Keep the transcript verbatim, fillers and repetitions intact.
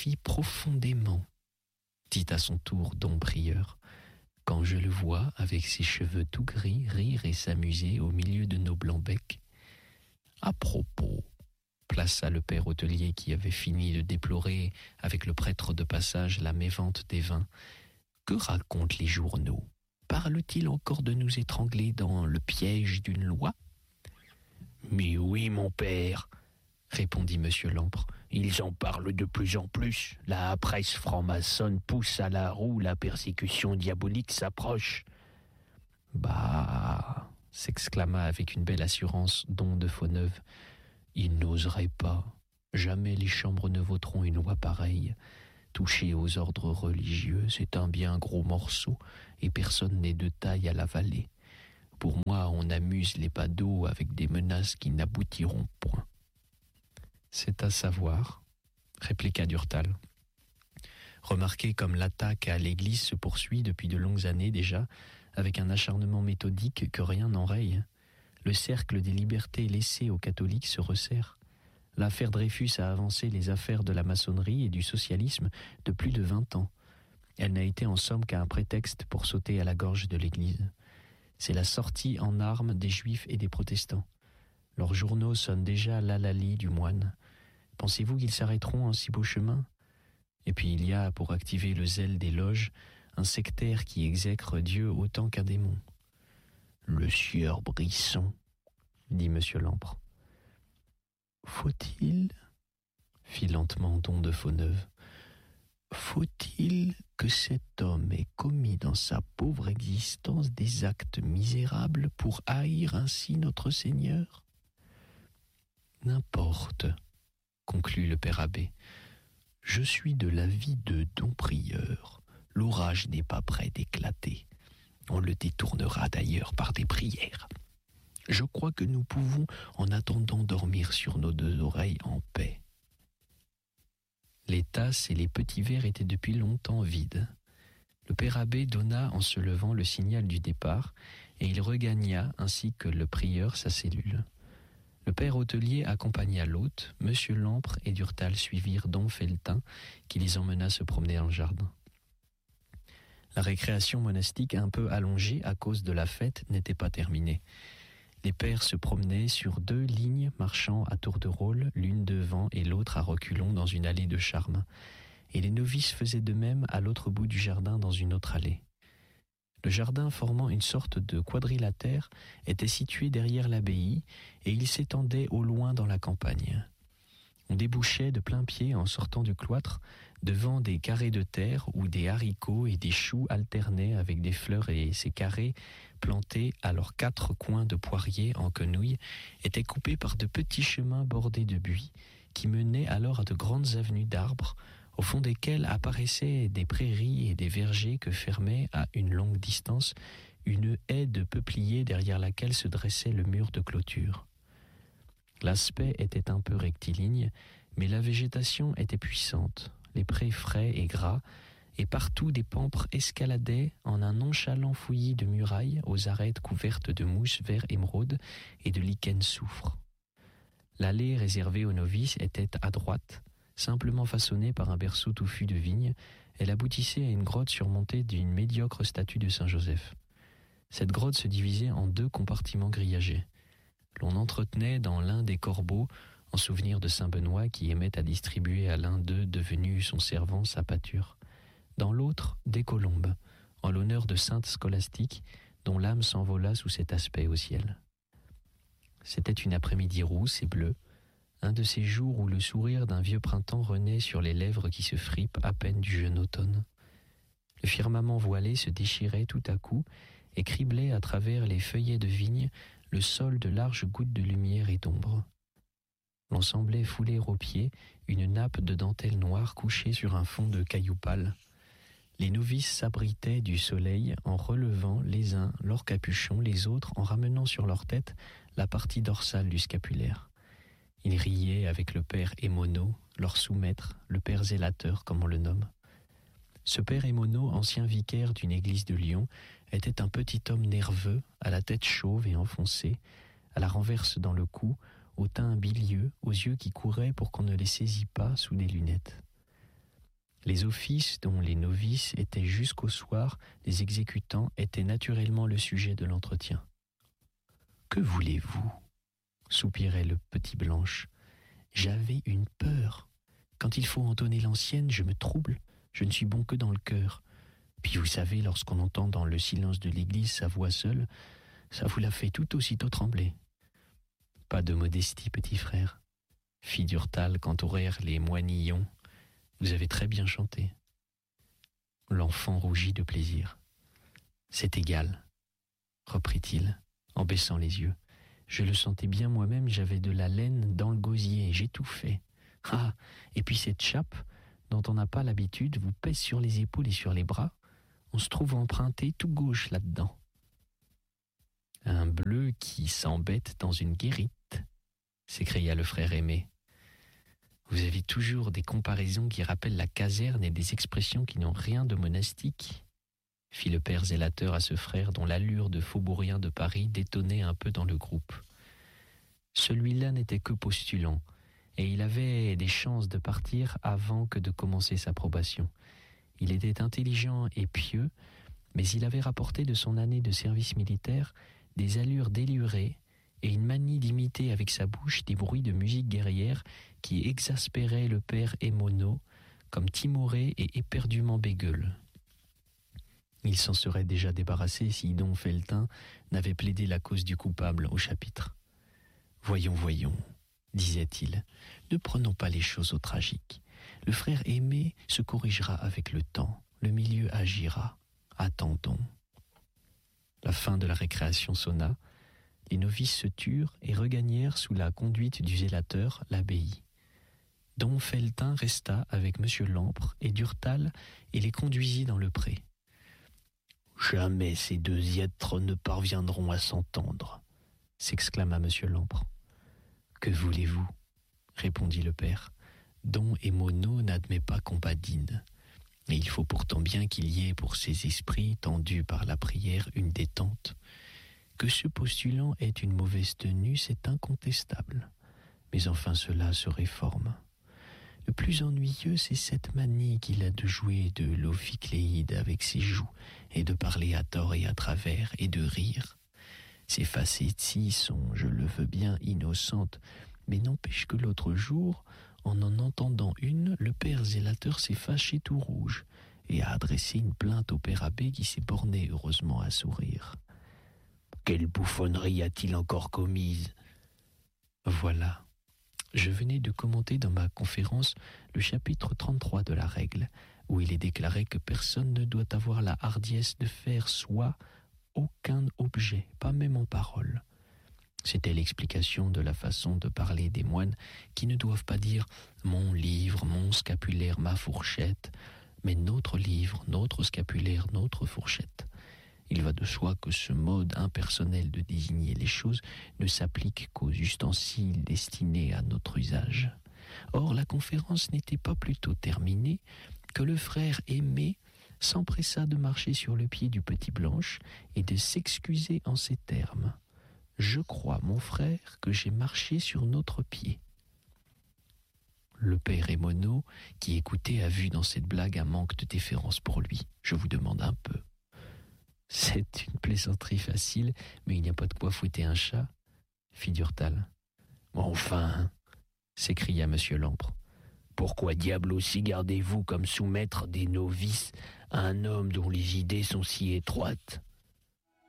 m'édifie profondément, dit à son tour Dom Prieur, quand je le vois, avec ses cheveux tout gris, rire et s'amuser au milieu de nos blancs-becs. À propos, plaça le père hôtelier qui avait fini de déplorer avec le prêtre de passage la mévente des vins. Que racontent les journaux? Parle-t-il encore de nous étrangler dans le piège d'une loi? Mais oui, mon père, répondit monsieur Lampre, ils en parlent de plus en plus. La presse franc-maçonne pousse à la roue, la persécution diabolique s'approche. Bah, s'exclama avec une belle assurance Don de Fauneuve, il n'oserait pas. Jamais les chambres ne voteront une loi pareille. Toucher aux ordres religieux, c'est un bien gros morceau, et personne n'est de taille à l'avaler. Pour moi, on amuse les badauds avec des menaces qui n'aboutiront point. C'est à savoir, répliqua Durtal. Remarquez comme l'attaque à l'Église se poursuit depuis de longues années déjà, avec un acharnement méthodique que rien n'enraye. Le cercle des libertés laissées aux catholiques se resserre. L'affaire Dreyfus a avancé les affaires de la maçonnerie et du socialisme de plus de vingt ans. Elle n'a été en somme qu'un prétexte pour sauter à la gorge de l'Église. C'est la sortie en armes des Juifs et des protestants. Leurs journaux sonnent déjà l'hallali du moine. Pensez-vous qu'ils s'arrêteront en si beau chemin? Et puis il y a, pour activer le zèle des loges, un sectaire qui exècre Dieu autant qu'un démon. Le sieur Brisson, dit monsieur Lampre. Faut-il, fit lentement Don de Fauneuve, faut-il que cet homme ait commis dans sa pauvre existence des actes misérables pour haïr ainsi notre Seigneur? N'importe, conclut le père abbé. Je suis de l'avis de Don Prieur. L'orage n'est pas près d'éclater. On le détournera d'ailleurs par des prières. Je crois que nous pouvons, en attendant, dormir sur nos deux oreilles en paix. Les tasses et les petits verres étaient depuis longtemps vides. Le père abbé donna en se levant le signal du départ, et il regagna, ainsi que le prieur, sa cellule. Le père hôtelier accompagna l'hôte, monsieur Lampre et Durtal suivirent Dom Felletin, qui les emmena se promener dans le jardin. La récréation monastique, un peu allongée à cause de la fête, n'était pas terminée. Les pères se promenaient sur deux lignes marchant à tour de rôle, l'une devant et l'autre à reculons dans une allée de charme. Et les novices faisaient de même à l'autre bout du jardin dans une autre allée. Le jardin, formant une sorte de quadrilatère, était situé derrière l'abbaye et il s'étendait au loin dans la campagne. On débouchait de plein pied en sortant du cloître devant des carrés de terre où des haricots et des choux alternaient avec des fleurs, et ces carrés, plantés à leurs quatre coins de poiriers en quenouilles, étaient coupés par de petits chemins bordés de buis qui menaient alors à de grandes avenues d'arbres au fond desquels apparaissaient des prairies et des vergers que fermait à une longue distance une haie de peupliers derrière laquelle se dressait le mur de clôture. L'aspect était un peu rectiligne, mais la végétation était puissante, les prés frais et gras, et partout des pampres escaladaient en un nonchalant fouillis de murailles aux arêtes couvertes de mousse vert émeraude et de lichen soufre. L'allée réservée aux novices était à droite, simplement façonnée par un berceau touffu de vignes. Elle aboutissait à une grotte surmontée d'une médiocre statue de Saint-Joseph. Cette grotte se divisait en deux compartiments grillagés. L'on entretenait dans l'un des corbeaux, en souvenir de Saint-Benoît qui aimait à distribuer à l'un d'eux devenu son servant sa pâture. Dans l'autre, des colombes, en l'honneur de sainte Scolastique, dont l'âme s'envola sous cet aspect au ciel. C'était une après-midi rousse et bleue, un de ces jours où le sourire d'un vieux printemps renaît sur les lèvres qui se fripent à peine du jeune automne. Le firmament voilé se déchirait tout à coup et criblait à travers les feuillets de vigne le sol de larges gouttes de lumière et d'ombre. L'on semblait fouler aux pieds une nappe de dentelle noire couchée sur un fond de cailloux pâles. Les novices s'abritaient du soleil en relevant les uns leurs capuchons, les autres en ramenant sur leur tête la partie dorsale du scapulaire. Ils riaient avec le père Émono, leur sous-maître, le père zélateur comme on le nomme. Ce père Émono, ancien vicaire d'une église de Lyon, était un petit homme nerveux, à la tête chauve et enfoncée, à la renverse dans le cou, au teint bilieux, aux yeux qui couraient pour qu'on ne les saisît pas sous des lunettes. Les offices dont les novices étaient jusqu'au soir les exécutants étaient naturellement le sujet de l'entretien. « Que voulez-vous » soupirait le petit Blanche. « J'avais une peur. Quand il faut entonner l'ancienne, je me trouble, je ne suis bon que dans le cœur. Puis vous savez, lorsqu'on entend dans le silence de l'église sa voix seule, ça vous la fait tout aussitôt trembler. » « Pas de modestie, petit frère, fit Durtal quand aurèrent les moinillons. Vous avez très bien chanté. » L'enfant rougit de plaisir. « C'est égal, reprit-il, en baissant les yeux. Je le sentais bien moi-même, j'avais de la laine dans le gosier, j'étouffais. Ah, et puis cette chape, dont on n'a pas l'habitude, vous pèse sur les épaules et sur les bras. On se trouve emprunté tout gauche là-dedans. Un bleu qui s'embête dans une guérite, s'écria le frère aimé. Vous avez toujours des comparaisons qui rappellent la caserne et des expressions qui n'ont rien de monastique, fit le père zélateur à ce frère dont l'allure de faubourien de Paris détonnait un peu dans le groupe. Celui-là n'était que postulant, et il avait des chances de partir avant que de commencer sa probation. Il était intelligent et pieux, mais il avait rapporté de son année de service militaire des allures délurées et une manie d'imiter avec sa bouche des bruits de musique guerrière qui exaspéraient le père Émono, comme timoré et éperdument bégueule. Il s'en serait déjà débarrassé si Don Felletin n'avait plaidé la cause du coupable au chapitre. « Voyons, voyons, disait-il, ne prenons pas les choses au tragique. Le frère aimé se corrigera avec le temps, le milieu agira. Attendons. » La fin de la récréation sonna, les novices se turent et regagnèrent sous la conduite du zélateur l'abbaye. Don Felletin resta avec Monsieur Lampre et Durtal et les conduisit dans le pré. « Jamais ces deux êtres ne parviendront à s'entendre, » s'exclama Monsieur Lampre. « Que voulez-vous » répondit le père. « Don Émono n'admet pas qu'on badine. Et il faut pourtant bien qu'il y ait pour ces esprits tendus par la prière une détente. Que ce postulant ait une mauvaise tenue, c'est incontestable. Mais enfin cela se réforme. Le plus ennuyeux, c'est cette manie qu'il a de jouer de l'ophicléide avec ses joues, et de parler à tort et à travers, et de rire. Ces facéties sont, je le veux bien, innocentes, mais n'empêche que l'autre jour, en en entendant une, le père zélateur s'est fâché tout rouge et a adressé une plainte au père abbé qui s'est borné heureusement à sourire. « Quelle bouffonnerie a-t-il encore commise ?» Voilà. Je venais de commenter dans ma conférence le chapitre trente-trois de la règle, où il est déclaré que personne ne doit avoir la hardiesse de faire soi aucun objet, pas même en parole. C'était l'explication de la façon de parler des moines qui ne doivent pas dire « mon livre, mon scapulaire, ma fourchette », mais « notre livre, notre scapulaire, notre fourchette ». Il va de soi que ce mode impersonnel de désigner les choses ne s'applique qu'aux ustensiles destinés à notre usage. Or, la conférence n'était pas plutôt terminée que le frère aimé s'empressa de marcher sur le pied du petit Blanche et de s'excuser en ces termes. « Je crois, mon frère, que j'ai marché sur notre pied. » Le père Émono, qui écoutait, a vu dans cette blague un manque de déférence pour lui. Je vous demande un peu. « C'est une plaisanterie facile, mais il n'y a pas de quoi fouetter un chat, » fit Durtal. « Enfin, » s'écria Monsieur Lampre, « pourquoi diable aussi gardez-vous comme sous-maître des novices à un homme dont les idées sont si étroites ?